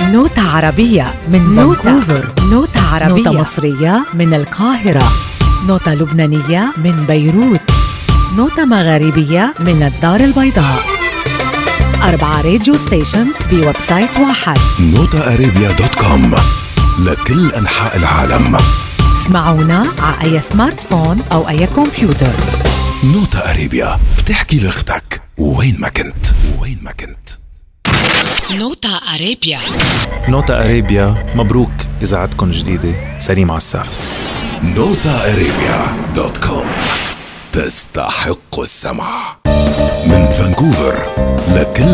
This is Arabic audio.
نوتة عربية من فانكوفر، نوتة عربية، نوتة مصرية من القاهرة، نوتة لبنانية من بيروت، نوتة مغاربية من الدار البيضاء. 4 راديو ستيشنز بويب سايت واحد، notaarabia.com، لكل أنحاء العالم. اسمعونا على أي سمارت فون أو أي كمبيوتر. نوتا أرابيا، بتحكي لأختك وين ما كنت. نوتة أرابيا. نوتا أرابيا، مبروك إذاعتكم جديدة. سليم عساف. notaarabia.com، تستحق السمع. من فانكوفر لكل